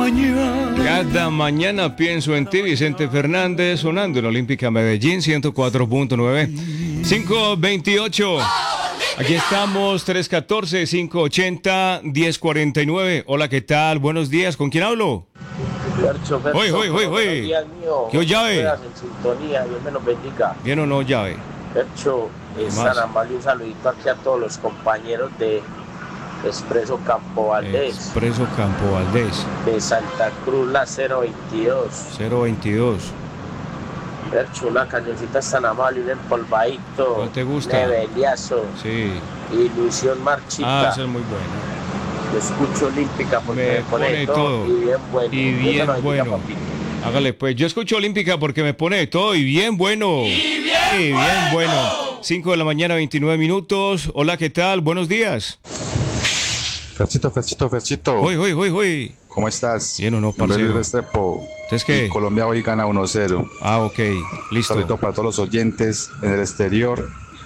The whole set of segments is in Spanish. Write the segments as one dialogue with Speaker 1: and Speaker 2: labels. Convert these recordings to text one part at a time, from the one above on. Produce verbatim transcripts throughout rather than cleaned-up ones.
Speaker 1: mañana.
Speaker 2: Cada mañana pienso en ti, Vicente Fernández, sonando en Olímpica Medellín ciento cuatro punto nueve. cinco veintiocho. Aquí estamos, tres catorce, cinco ochenta, diez cuarenta y nueve. Hola, ¿qué tal? Buenos días. ¿Con quién hablo?
Speaker 3: Fercho, Fercho,
Speaker 2: Hoy, hoy, hoy, hoy.
Speaker 3: buenos días, mío.
Speaker 2: ¿Qué llave?
Speaker 3: En sintonía, Dios me los bendiga.
Speaker 2: ¿Bien o no, llave?
Speaker 3: Fercho, es
Speaker 2: más?
Speaker 3: tan amable, un saludito aquí a todos los compañeros de Expreso Campo Valdés,
Speaker 2: Expreso Campo Valdés,
Speaker 3: de Santa Cruz, la cero veintidós.
Speaker 2: cero veintidós.
Speaker 3: Fercho, la cañoncita es tan amable, un empolvadito.
Speaker 2: ¿Cuál te gusta?
Speaker 3: Nebeliazo,
Speaker 2: Sí.
Speaker 3: Ilusión Marchita.
Speaker 2: Ah, eso es muy bueno.
Speaker 3: Yo escucho Olímpica porque
Speaker 2: Me
Speaker 3: me, pone,
Speaker 2: pone
Speaker 3: todo,
Speaker 2: todo.
Speaker 3: y bien bueno.
Speaker 2: Y
Speaker 3: Dios
Speaker 2: bien
Speaker 3: me lo bendiga,
Speaker 2: bueno.
Speaker 3: papito.
Speaker 2: Hágale pues, yo escucho Olímpica porque me pone de todo y bien bueno. Y bien, y bien bueno. cinco de la mañana, veintinueve minutos. Hola, ¿qué tal? Buenos días.
Speaker 4: Ferchito, Ferchito, Ferchito.
Speaker 2: Hoy, hoy, hoy, hoy.
Speaker 4: ¿Cómo estás?
Speaker 2: Bien o no,
Speaker 4: Mi nombre es
Speaker 2: parcero.
Speaker 4: Luis Restrepo.
Speaker 2: ¿Es qué?
Speaker 4: Y Colombia hoy gana uno cero.
Speaker 2: Ah, ok. Listo.
Speaker 4: Saludo para todos los oyentes en el exterior.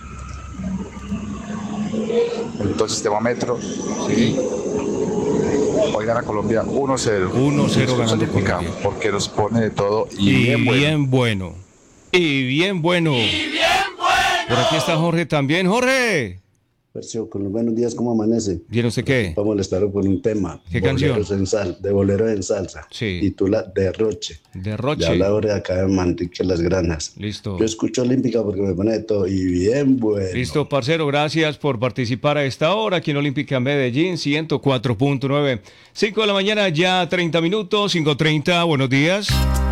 Speaker 4: En todo el sistema metro.
Speaker 2: Sí.
Speaker 4: Hoy gana Colombia uno cero.
Speaker 2: uno cero
Speaker 4: Escucha
Speaker 2: ganando
Speaker 4: Olímpica,
Speaker 2: Colombia.
Speaker 4: porque nos pone de todo y,
Speaker 2: Y
Speaker 4: bien,
Speaker 2: bien,
Speaker 4: bueno.
Speaker 2: bueno. Y bien bueno. Y bien bueno. Por aquí está Jorge también. Jorge.
Speaker 5: Fercho, con los buenos días, ¿cómo amanece?
Speaker 2: ¿Viene usted qué?
Speaker 5: Vamos a molestarlo con un tema.
Speaker 2: ¿Qué
Speaker 5: Boleros
Speaker 2: canción?
Speaker 5: En sal, de bolero en salsa.
Speaker 2: Sí.
Speaker 5: Titula Derroche.
Speaker 2: Derroche.
Speaker 5: Ya habla ahora de acá de Manrique Las Granas.
Speaker 2: Listo.
Speaker 5: Yo escucho Olímpica porque me pone de todo y bien bueno.
Speaker 2: Listo, parcero, gracias por participar a esta hora aquí en Olímpica Medellín ciento cuatro punto nueve. cinco de la mañana, ya treinta minutos, cinco treinta, buenos días.